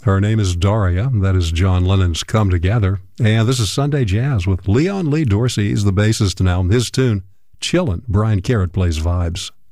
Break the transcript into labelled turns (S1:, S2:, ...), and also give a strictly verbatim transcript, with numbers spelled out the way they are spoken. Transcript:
S1: Her name is Daria. That is John Lennon's Come Together. And this is Sunday Jazz with Leon Lee Dorsey. He's the bassist now. His tune, Chillin'. Brian Carrot plays vibes.